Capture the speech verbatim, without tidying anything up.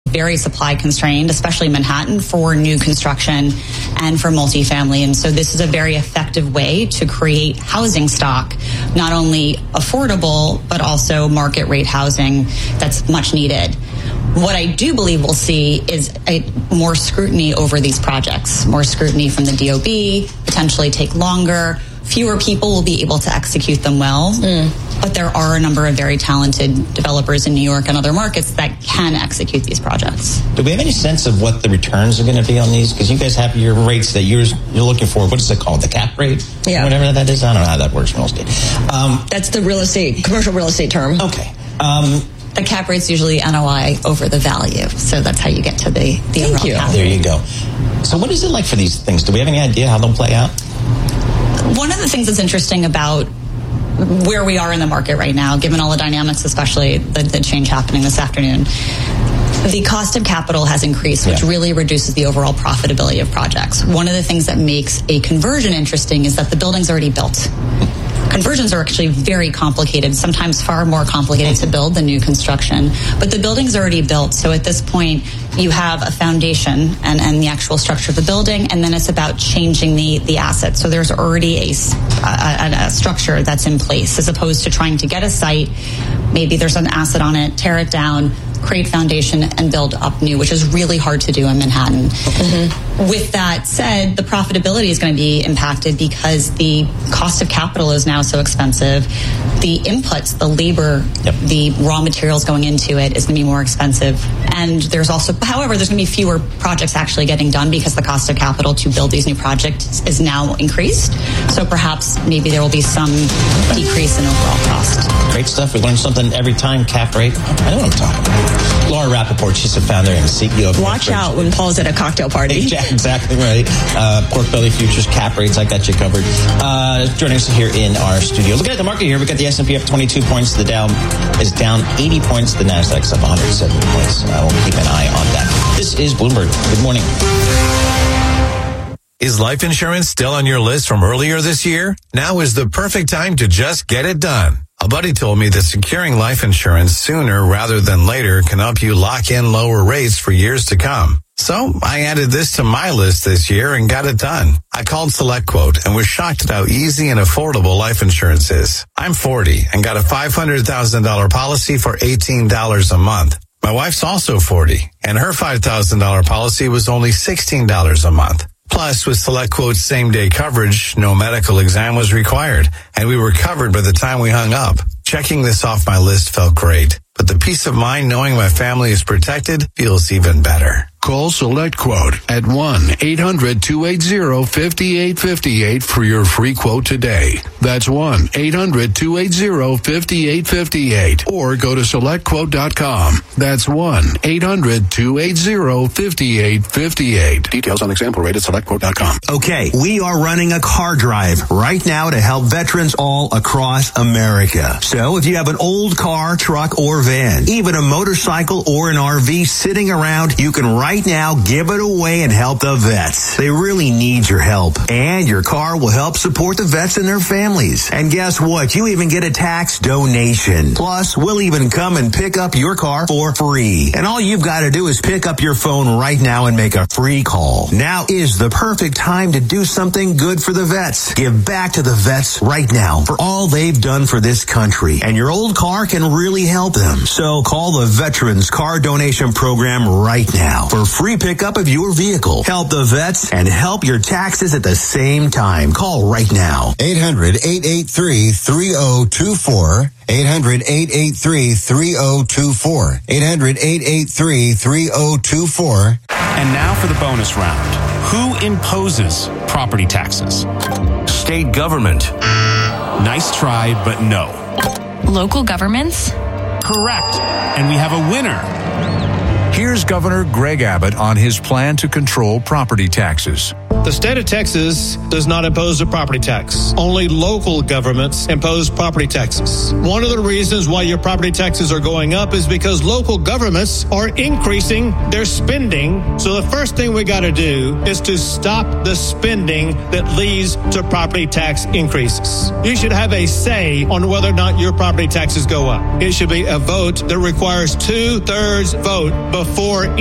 very supply constrained, especially Manhattan, for new construction and for multifamily. And so this is a very effective way to create housing stock, not only affordable, but also market rate housing that's much needed. What I do believe we'll see is a more scrutiny over these projects, more scrutiny from the D O B, potentially take longer. Fewer people will be able to execute them well. Mm. But there are a number of very talented developers in New York and other markets that can execute these projects. Do we have any sense of what the returns are going to be on these? Because you guys have your rates that you're you're looking for. What is it called? The cap rate? Yeah. Whatever that is. I don't know how that works in real estate. Um, That's the real estate, commercial real estate term. Okay. Um, the cap rate's usually N O I over the value. So that's how you get to the, the Thank overall you. cap. There you go. So what is it like for these things? Do we have any idea how they'll play out? One of the things that's interesting about where we are in the market right now, given all the dynamics, especially the, the change happening this afternoon, the cost of capital has increased, which yeah. really reduces the overall profitability of projects. One of the things that makes a conversion interesting is that the building's already built. Conversions are actually very complicated, sometimes far more complicated to build than new construction. But the building's already built, so at this point, you have a foundation and, and the actual structure of the building, and then it's about changing the, the asset. So there's already a, a, a structure that's in place, as opposed to trying to get a site, maybe there's an asset on it, tear it down, create foundation, and build up new, which is really hard to do in Manhattan. Mm-hmm. With that said, the profitability is going to be impacted because the cost of capital is now so expensive. The inputs, the labor, yep. the raw materials going into it is going to be more expensive. And there's also, however, there's going to be fewer projects actually getting done because the cost of capital to build these new projects is now increased. So perhaps maybe there will be some decrease in overall cost. Great stuff. We learn something every time. Cap rate. I know what I'm talking about. Laura Rappaport, she's the founder and C E O of Watch out when Paul's at a cocktail party. Exactly right. Uh, pork belly futures, cap rates, I got you covered. Uh, joining us here in our studio. Looking at the market here, we got the S and P up twenty-two points. The Dow is down eighty points. The Nasdaq's up one hundred seventy points. Uh, we'll keep an eye on that. This is Bloomberg. Good morning. Is life insurance still on your list from earlier this year? Now is the perfect time to just get it done. A buddy told me that securing life insurance sooner rather than later can help you lock in lower rates for years to come. So I added this to my list this year and got it done. I called SelectQuote and was shocked at how easy and affordable life insurance is. I'm forty and got a five hundred thousand dollars policy for eighteen dollars a month. My wife's also forty and her five thousand dollars policy was only sixteen dollars a month. Plus, with SelectQuote's same-day coverage, no medical exam was required, and we were covered by the time we hung up. Checking this off my list felt great, but the peace of mind knowing my family is protected feels even better. Call SelectQuote at one eight hundred two eight zero five eight five eight for your free quote today. That's one eight hundred two eight zero five eight five eight. Or go to select quote dot com. That's one eight hundred two eight zero five eight five eight. Details on example rate at select quote dot com. Okay, we are running a car drive right now to help veterans all across America. So if you have an old car, truck, or van, even a motorcycle or an R V sitting around, you can right now give it away and help the vets. They really need your help. And your car will help support the vets and their families. And guess what? You even get a tax donation. Plus, we'll even come and pick up your car for free. And all you've got to do is pick up your phone right now and make a free call. Now is the perfect time to do something good for the vets. Give back to the vets right now for all they've done for this country. And your old car can really help them. So call the Veterans Car Donation Program right now for free pickup of your vehicle. Help the vets and help your taxes at the same time. Call right now. eight hundred eight eight three three zero two four. eight hundred eight eight three three zero two four. eight hundred eight eight three three zero two four. And now for the bonus round. Who imposes property taxes? State government. Nice try, but no. Local governments? Correct. And we have a winner. Here's Governor Greg Abbott on his plan to control property taxes. The state of Texas does not impose a property tax. Only local governments impose property taxes. One of the reasons why your property taxes are going up is because local governments are increasing their spending. So the first thing we got to do is to stop the spending that leads to property tax increases. You should have a say on whether or not your property taxes go up. It should be a vote that requires two-thirds vote before